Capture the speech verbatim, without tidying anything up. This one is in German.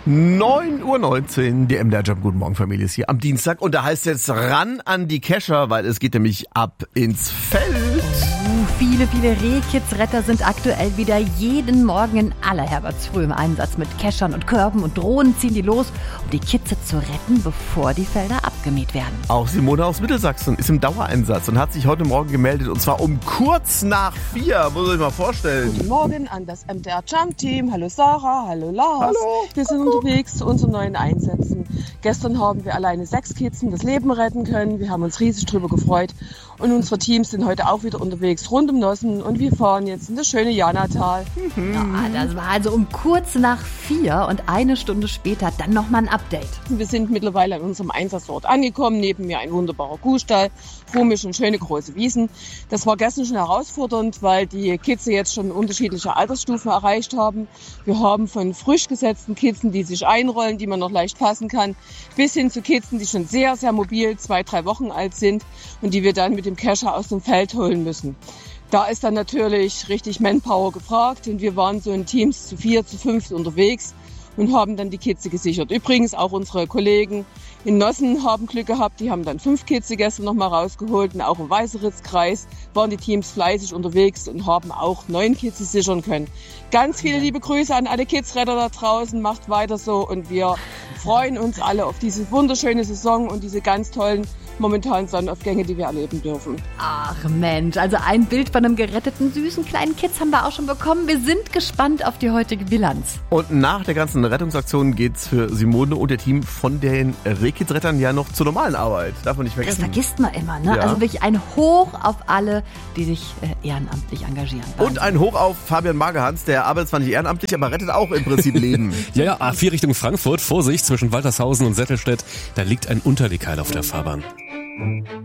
neun Uhr neunzehn, die M D R-Job. Guten Morgen, Familie, ist hier am Dienstag. Und da heißt jetzt ran an die Kescher, weil es geht nämlich ab ins Feld. Uh, viele, viele Rehkitzretter sind aktuell wieder jeden Morgen in aller Herbertsfrüh im Einsatz. Mit Keschern und Körben und Drohnen ziehen die los, um die Kitze zu retten, bevor die Felder abgemäht werden. Auch Simone aus Mittelsachsen ist im Dauereinsatz und hat sich heute Morgen gemeldet. Und zwar um kurz nach vier, muss ich mal vorstellen. Guten Morgen an das M D R-Jump-Team. Hallo Sarah, hallo Lars. Hallo. Wir sind unterwegs zu unseren neuen Einsätzen. Gestern haben wir alleine sechs Kitzen das Leben retten können. Wir haben uns riesig drüber gefreut. Und unsere Teams sind heute auch wieder unterwegs rund um Nossen. Und wir fahren jetzt in das schöne Janatal. Mhm. Ja, das war also um kurz nach vier und eine Stunde später dann nochmal ein Update. Wir sind mittlerweile an unserem Einsatzort angekommen. Neben mir ein wunderbarer Kuhstall, Frumisch und schöne große Wiesen. Das war gestern schon herausfordernd, weil die Kitze jetzt schon unterschiedliche Altersstufen erreicht haben. Wir haben von frisch gesetzten Kitzen, die sich einrollen, die man noch leicht fassen kann, bis hin zu Kitzen, die schon sehr, sehr mobil, zwei, drei Wochen alt sind und die wir dann mit dem Kescher aus dem Feld holen müssen. Da ist dann natürlich richtig Manpower gefragt und wir waren so in Teams zu vier, zu fünf unterwegs und haben dann die Kitze gesichert. Übrigens auch unsere Kollegen in Nossen haben Glück gehabt, die haben dann fünf Kitze gestern nochmal rausgeholt und auch im Weißeritzkreis waren die Teams fleißig unterwegs und haben auch neun Kitze sichern können. Ganz viele liebe Grüße an alle Kitzretter da draußen, macht weiter so und wir freuen uns alle auf diese wunderschöne Saison und diese ganz tollen momentanen Sonnenaufgänge, die wir erleben dürfen. Ach Mensch, also ein Bild von einem geretteten, süßen kleinen Kitz haben wir auch schon bekommen. Wir sind gespannt auf die heutige Bilanz. Und nach der ganzen Rettungsaktion geht's für Simone und ihr Team von den Rehkitzrettern ja noch zur normalen Arbeit. Darf man nicht Das vergessen. vergisst man immer, ne? Ja. Also wirklich ein Hoch auf alle, die sich äh, ehrenamtlich engagieren. Und ein Hoch auf Fabian Magerhans, der arbeitet zwar nicht ehrenamtlich, aber rettet auch im Prinzip Leben. Ja, ja, A vier Richtung Frankfurt. Vorsicht, zwischen Waltershausen und Settelstedt, da liegt ein Unterlegkeil auf der Fahrbahn.